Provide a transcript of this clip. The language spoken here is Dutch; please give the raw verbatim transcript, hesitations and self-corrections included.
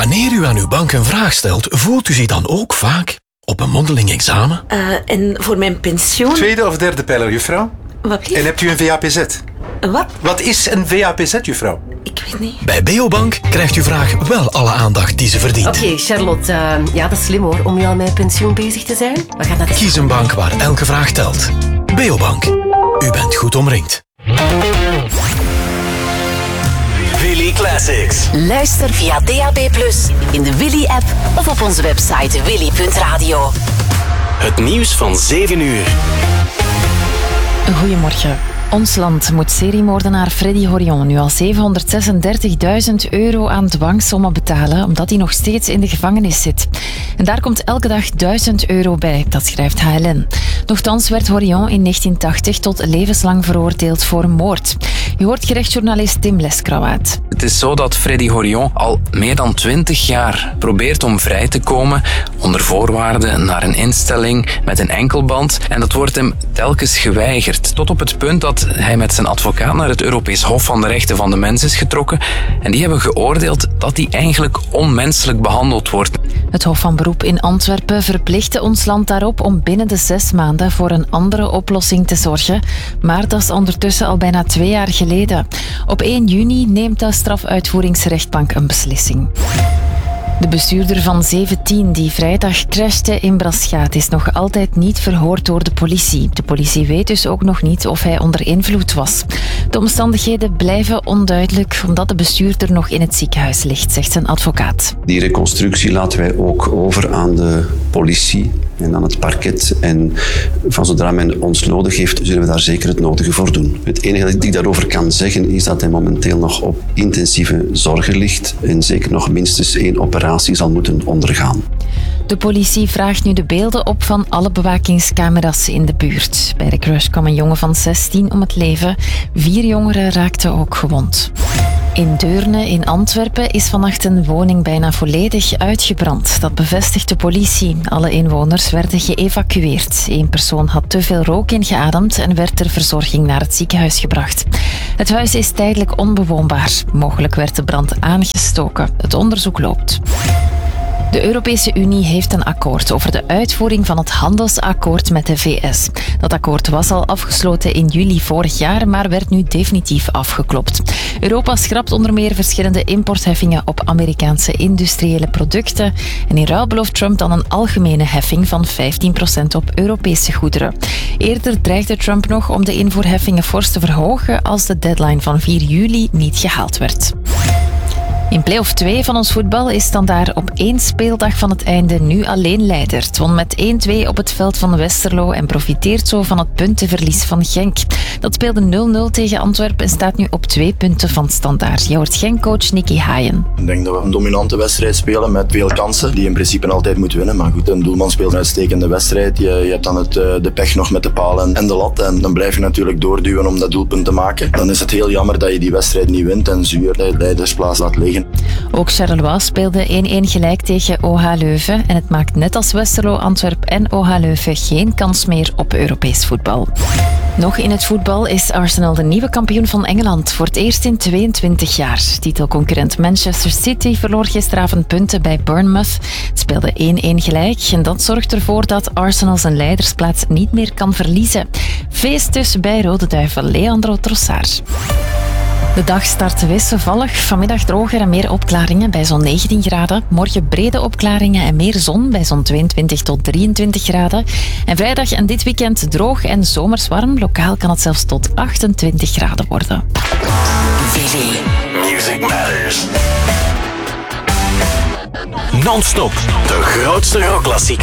Wanneer u aan uw bank een vraag stelt, voelt u zich dan ook vaak op een mondeling examen? Uh, en voor mijn pensioen... Tweede of derde pijler, juffrouw? Wat lief? En hebt u een V A P Z? Wat? Wat is een V A P Z, juffrouw? Ik weet niet. Bij Beobank krijgt uw vraag wel alle aandacht die ze verdient. Oké, okay, Charlotte. Uh, ja, dat is slim hoor, om nu al met pensioen bezig te zijn. We gaan naar de... Kies een bank waar elke vraag telt. Beobank. U bent goed omringd. Willy Classics. Luister via D A B plus, in de Willy-app of op onze website willy punt radio. Het nieuws van zeven uur. Goedemorgen. Ons land moet seriemoordenaar Freddy Horion nu al zevenhonderdzesendertigduizend euro aan dwangsommen betalen, omdat hij nog steeds in de gevangenis zit. En daar komt elke dag duizend euro bij, dat schrijft H L N. Nochtans werd Horion in negentien tachtig tot levenslang veroordeeld voor moord. Je hoort gerechtsjournalist Tim Leskrauwaat. Het is zo dat Freddy Horion al meer dan twintig jaar probeert om vrij te komen, onder voorwaarden naar een instelling met een enkelband. En dat wordt hem telkens geweigerd, tot op het punt dat hij met zijn advocaat naar het Europees Hof van de Rechten van de Mens is getrokken. En die hebben geoordeeld dat hij eigenlijk onmenselijk behandeld wordt. Het Hof van Beroep in Antwerpen verplichtte ons land daarop om binnen de zes maanden voor een andere oplossing te zorgen. Maar dat is ondertussen al bijna twee jaar geleden. Op één juni neemt de strafuitvoeringsrechtbank een beslissing. De bestuurder van zeventien die vrijdag crashte in Braschaat is nog altijd niet verhoord door de politie. De politie weet dus ook nog niet of hij onder invloed was. De omstandigheden blijven onduidelijk omdat de bestuurder nog in het ziekenhuis ligt, zegt zijn advocaat. Die reconstructie laten wij ook over aan de politie en aan het parket. En van zodra men ons nodig heeft, zullen we daar zeker het nodige voor doen. Het enige dat ik daarover kan zeggen is dat hij momenteel nog op intensieve zorgen ligt en zeker nog minstens één operatie zal moeten ondergaan. De politie vraagt nu de beelden op van alle bewakingscamera's in de buurt. Bij de crash kwam een jongen van zestien om het leven. Vier jongeren raakten ook gewond. In Deurne in Antwerpen is vannacht een woning bijna volledig uitgebrand. Dat bevestigt de politie. Alle inwoners werden geëvacueerd. Eén persoon had te veel rook ingeademd en werd ter verzorging naar het ziekenhuis gebracht. Het huis is tijdelijk onbewoonbaar. Mogelijk werd de brand aangestoken. Het onderzoek loopt. De Europese Unie heeft een akkoord over de uitvoering van het handelsakkoord met de V S. Dat akkoord was al afgesloten in juli vorig jaar, maar werd nu definitief afgeklopt. Europa schrapt onder meer verschillende importheffingen op Amerikaanse industriële producten. En in ruil belooft Trump dan een algemene heffing van vijftien procent op Europese goederen. Eerder dreigde Trump nog om de invoerheffingen fors te verhogen als de deadline van vier juli niet gehaald werd. In play-off twee van ons voetbal is Standaard op één speeldag van het einde nu alleen leider. Het won met één twee op het veld van Westerlo en profiteert zo van het puntenverlies van Genk. Dat speelde nul nul tegen Antwerpen en staat nu op twee punten van Standaard. Je hoort Genk-coach Nicky Haaien. Ik denk dat we een dominante wedstrijd spelen met veel kansen, die in principe altijd moet winnen. Maar goed, een doelman speelt een uitstekende wedstrijd. Je, je hebt dan het, de pech nog met de palen en de lat. En dan blijf je natuurlijk doorduwen om dat doelpunt te maken. Dan is het heel jammer dat je die wedstrijd niet wint en zuur dat je de leidersplaats laat liggen. Ook Charleroi speelde één één gelijk tegen O H Leuven en het maakt net als Westerlo, Antwerpen en O H Leuven geen kans meer op Europees voetbal. Nog in het voetbal is Arsenal de nieuwe kampioen van Engeland voor het eerst in tweeëntwintig jaar. Titelconcurrent Manchester City verloor gisteravond punten bij Bournemouth. Het speelde één één gelijk en dat zorgt ervoor dat Arsenal zijn leidersplaats niet meer kan verliezen. Feest dus bij Rode Duivel Leandro Trossard. De dag start wisselvallig. Vanmiddag droger en meer opklaringen bij zo'n negentien graden. Morgen brede opklaringen en meer zon bij zo'n tweeëntwintig tot drieëntwintig graden. En vrijdag en dit weekend droog en zomers warm. Lokaal kan het zelfs tot achtentwintig graden worden. Willy. Music Matters. Non-stop. De grootste rockklassiekers.